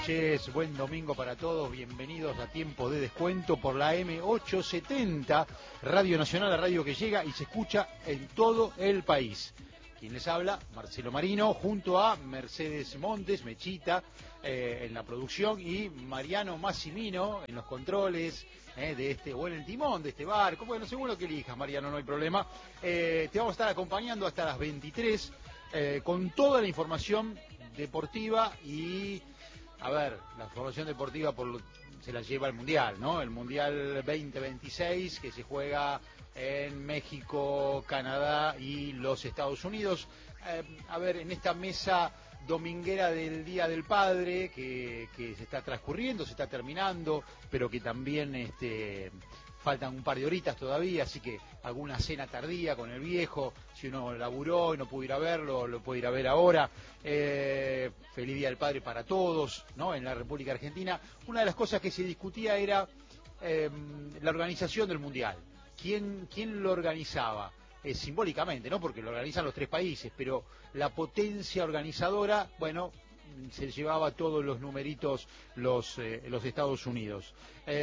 noches, buen domingo para todos, bienvenidos a Tiempo de Descuento por la M870, Radio Nacional, la radio que llega y se escucha en todo el país. Quien les habla, Marcelo Marino, junto a Mercedes Montes, Mechita, en la producción, y Mariano Massimino en los controles de este, o en el timón de este barco. Bueno, según lo que elijas, Mariano, no hay problema. Te vamos a estar acompañando hasta las 23 con toda la información deportiva y, a ver, la información deportiva se la lleva el Mundial, ¿no? El Mundial 2026 que se juega en México, Canadá y los Estados Unidos. A ver, en esta mesa dominguera del Día del Padre que se está transcurriendo, se está terminando, pero que también faltan un par de horitas todavía, así que alguna cena tardía con el viejo, si uno laburó y no pudo ir a verlo, lo puede ir a ver ahora. Feliz Día del Padre para todos, ¿no? En la República Argentina. Una de las cosas que se discutía era la organización del Mundial. ¿Quién lo organizaba? Simbólicamente, ¿no? Porque lo organizan los tres países, pero la potencia organizadora, bueno, se llevaba todos los numeritos los Estados Unidos.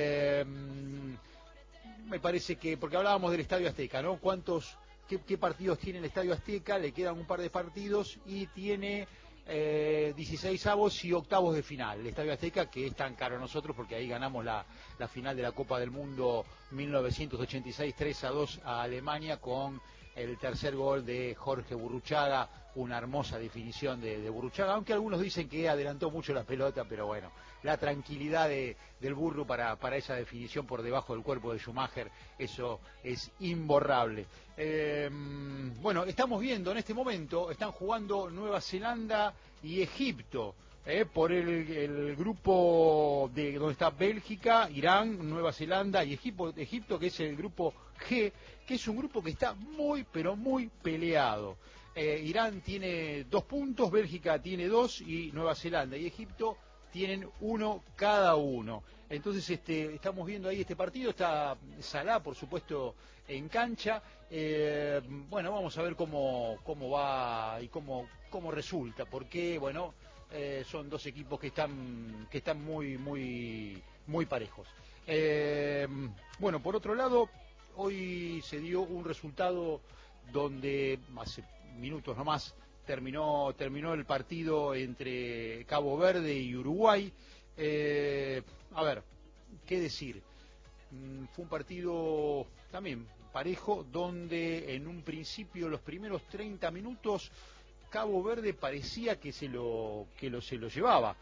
Me parece que, porque hablábamos del Estadio Azteca, ¿no? ¿Qué partidos tiene el Estadio Azteca? Le quedan un par de partidos y tiene 16avos y octavos de final. El Estadio Azteca, que es tan caro a nosotros porque ahí ganamos la final de la Copa del Mundo 1986, 3-2 a Alemania, con el tercer gol de Jorge Burruchaga, una hermosa definición de Burruchaga, aunque algunos dicen que adelantó mucho la pelota, pero bueno, la tranquilidad del Burru para esa definición por debajo del cuerpo de Schumacher, eso es imborrable. Bueno, estamos viendo en este momento, están jugando Nueva Zelanda y Egipto, por el grupo de donde está Bélgica, Irán, Nueva Zelanda y Egipto, que es el grupo G, que es un grupo que está muy, pero muy peleado. Irán tiene 2 puntos, Bélgica tiene 2 y Nueva Zelanda y Egipto tienen 1 cada uno. Entonces estamos viendo ahí este partido, está Salah, por supuesto, en cancha. Bueno, vamos a ver cómo va y cómo resulta, porque, bueno, son dos equipos que están muy parejos. Bueno, por otro lado, hoy se dio un resultado donde hace minutos nomás terminó el partido entre Cabo Verde y Uruguay. A ver, ¿qué decir? Fue un partido también parejo, donde en un principio, los primeros 30 minutos, Cabo Verde parecía que se lo llevaba,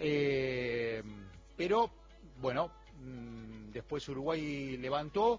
pero bueno, después Uruguay levantó,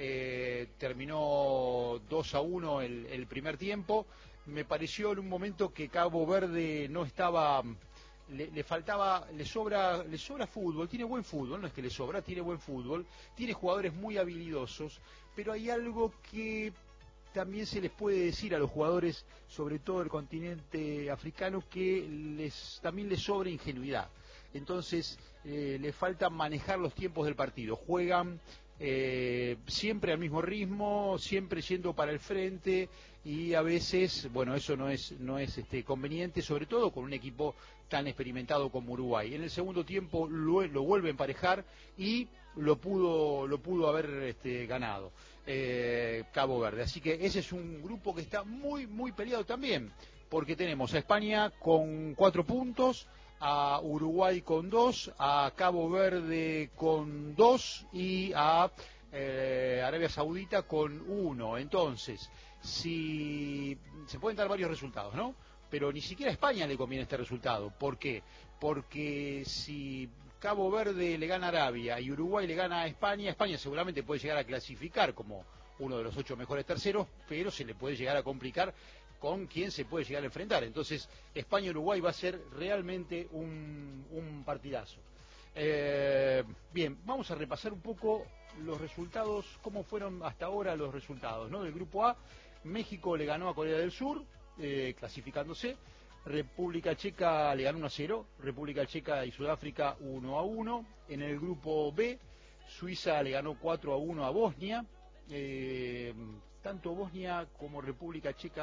terminó 2-1 el primer tiempo. Me pareció en un momento que Cabo Verde no estaba, le faltaba, le sobra fútbol, tiene buen fútbol, no es que le sobra, tiene buen fútbol, tiene jugadores muy habilidosos, pero hay algo que también se les puede decir a los jugadores, sobre todo del continente africano, que también les sobra ingenuidad. Entonces les falta manejar los tiempos del partido. Juegan siempre al mismo ritmo, siempre yendo para el frente, y a veces, bueno, eso no es conveniente, sobre todo con un equipo tan experimentado como Uruguay. En el segundo tiempo lo vuelve a emparejar y lo pudo haber ganado Cabo Verde. Así que ese es un grupo que está muy peleado también, porque tenemos a España con 4 puntos, a Uruguay con 2, a Cabo Verde con 2 y a Arabia Saudita con 1. Entonces, si se pueden dar varios resultados, ¿no? Pero ni siquiera a España le conviene este resultado. ¿Por qué? Porque si Cabo Verde le gana a Arabia y Uruguay le gana a España, España seguramente puede llegar a clasificar como uno de los 8 mejores terceros, pero se le puede llegar a complicar con quién se puede llegar a enfrentar. Entonces, España-Uruguay va a ser realmente un partidazo. Bien, vamos a repasar un poco los resultados, cómo fueron hasta ahora los resultados, ¿no? Del grupo A, México le ganó a Corea del Sur, clasificándose. República Checa le ganó 1-0, República Checa y Sudáfrica 1-1. En el grupo B, Suiza le ganó 4-1 a Bosnia. Tanto Bosnia como República Checa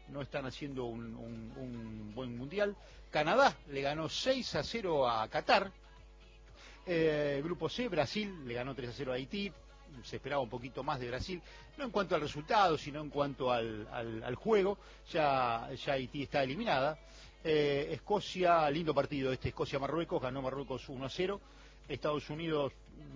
no están haciendo un buen mundial. Canadá le ganó 6-0 a Qatar. Grupo C, Brasil le ganó 3-0 a Haití. Se esperaba un poquito más de Brasil, no en cuanto al resultado, sino en cuanto al juego. Ya Haití está eliminada. Escocia, lindo partido este, Escocia-Marruecos, ganó Marruecos 1-0. Estados Unidos